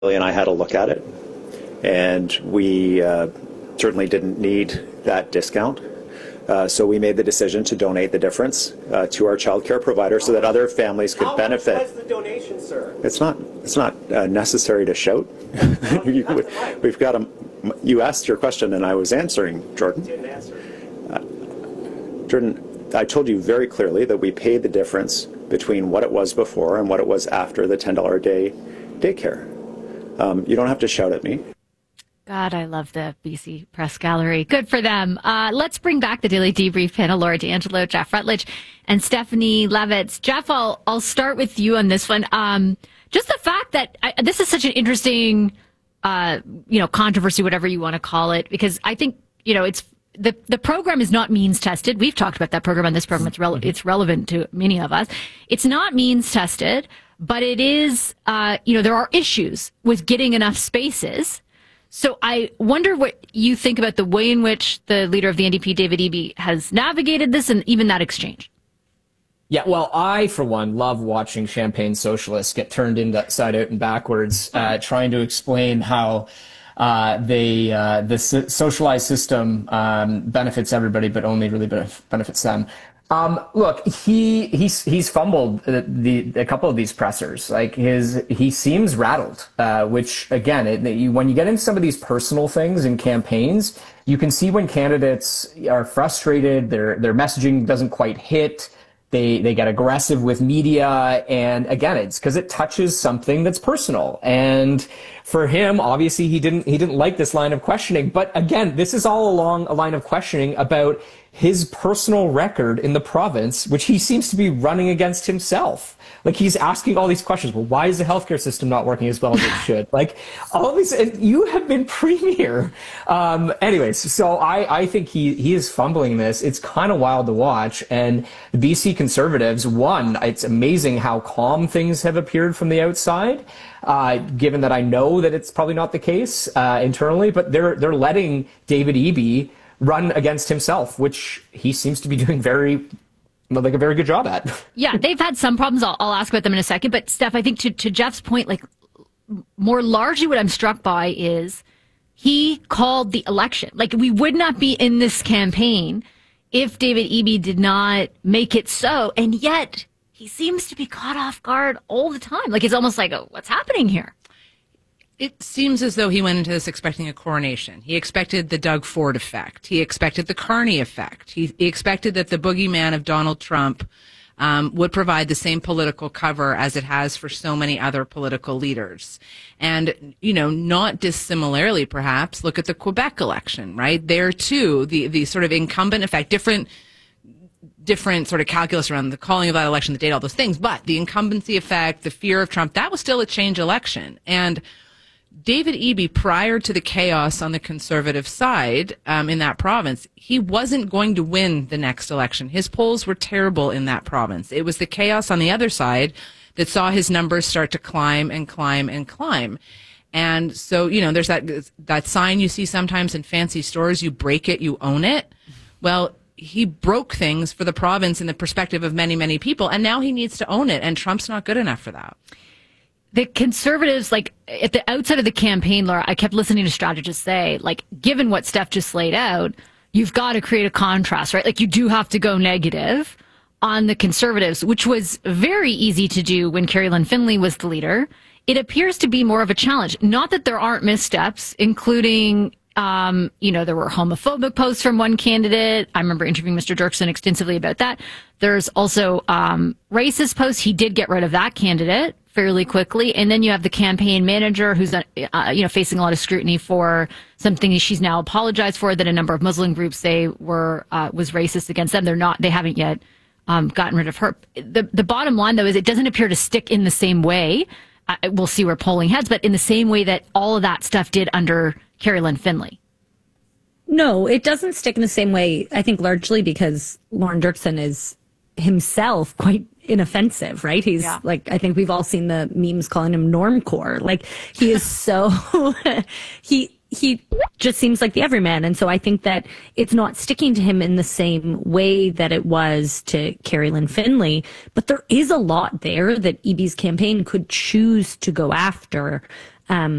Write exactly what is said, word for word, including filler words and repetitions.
Billy and I had a look at it, and we uh, certainly didn't need that discount. Uh, so we made the decision to donate the difference uh, to our child care provider so that other families could How benefit. How much was the donation, sir? It's not. It's not uh, necessary to shout. you, we've got a. You asked your question, and I was answering, Jordan. Didn't answer. Uh, Jordan, I told you very clearly that we paid the difference between what it was before and what it was after the ten dollars a day daycare. Um, you don't have to shout at me. God, I love the B C Press Gallery. Good for them. Uh, let's bring back the Daily Debrief panel. Laura D'Angelo, Jeff Rutledge, and Stephanie Levitz. Jeff, I'll, I'll start with you on this one. Um, just the fact that I, this is such an interesting, uh, you know, controversy, whatever you want to call it, because I think, you know, it's the the program is not means tested. We've talked about that program on this program. It's, rele- it's relevant to many of us. It's not means tested, but it is, uh, you know, there are issues with getting enough spaces. So I wonder what you think about the way in which the leader of the N D P, David Eby, has navigated this and even that exchange. Yeah, well, I, for one, love watching Champagne socialists get turned inside out and backwards, uh, trying to explain how uh, they uh, the socialized system um, benefits everybody, but only really benefits them. Um, look, he he's he's fumbled the, the a couple of these pressers. Like his, he seems rattled. Uh, which again, it, you, when you get into some of these personal things in campaigns, you can see when candidates are frustrated. Their their messaging doesn't quite hit. They they get aggressive with media, and again, it's because it touches something that's personal. And for him, obviously, he didn't he didn't like this line of questioning. But again, this is all along a line of questioning about his personal record in the province, which he seems to be running against himself. Like, he's asking all these questions. Well, why is the healthcare system not working as well as it should? Like, all these, and you have been premier. Um, anyways, so I, I think he, he is fumbling this. It's kind of wild to watch. And the B C Conservatives, one, it's amazing how calm things have appeared from the outside, uh, given that I know that it's probably not the case uh, internally, but they're, they're letting David Eby run against himself, which he seems to be doing very, like a very good job at. Yeah, they've had some problems. I'll, I'll ask about them in a second. But Steph, I think to, to Jeff's point, like more largely what I'm struck by is he called the election. Like, we would not be in this campaign if David Eby did not make it so. And yet he seems to be caught off guard all the time. Like, it's almost like, oh, what's happening here? It seems as though he went into this expecting a coronation. He expected the Doug Ford effect. He expected the Carney effect. He, he expected that the boogeyman of Donald Trump um, would provide the same political cover as it has for so many other political leaders. And, you know, not dissimilarly, perhaps, look at the Quebec election, right? There, too, the, the sort of incumbent effect, different different sort of calculus around the calling of that election, the date, all those things. But the incumbency effect, the fear of Trump, that was still a change election. And David Eby, prior to the chaos on the Conservative side um, in that province, he wasn't going to win the next election. His polls were terrible in that province. It was the chaos on the other side that saw his numbers start to climb and climb and climb. And so, you know, there's that that sign you see sometimes in fancy stores, you break it, you own it. Well, he broke things for the province in the perspective of many, many people, and now he needs to own it, and Trump's not good enough for that. The Conservatives, like at the outset of the campaign, Laura, I kept listening to strategists say, like, given what Steph just laid out, you've got to create a contrast, right? Like, you do have to go negative on the Conservatives, which was very easy to do when Carrie Lynn Finley was the leader. It appears to be more of a challenge. Not that there aren't missteps, including, um, you know, there were homophobic posts from one candidate. I remember interviewing Mister Dirksen extensively about that. There's also um, racist posts. He did get rid of that candidate fairly quickly. And then you have the campaign manager who's, uh, you know, facing a lot of scrutiny for something she's now apologized for, that a number of Muslim groups say were, uh, was racist against them. They're not, they haven't yet, um, gotten rid of her. The, the bottom line, though, is it doesn't appear to stick in the same way. Uh, we'll see where polling heads, but in the same way that all of that stuff did under Carrie Lynn Finley. No, it doesn't stick in the same way, I think largely because Lauren Dirksen is himself quite inoffensive, right? He's yeah. like, I think we've all seen the memes calling him normcore. Like, he is so, he, he just seems like the everyman. And so I think that it's not sticking to him in the same way that it was to Carrie Lynn Finley. But there is a lot there that Eby's campaign could choose to go after. Um,